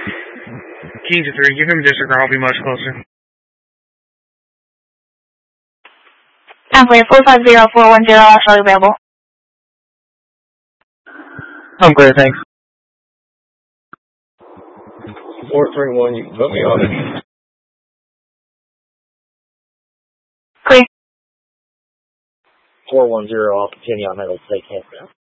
King to 3. Give him disregard. I'll be much closer. I'm clear. 450-410. Actually available. I'm clear, thanks. 431, you can put me on it. Clear. 410, I'll continue on that. Let's take it.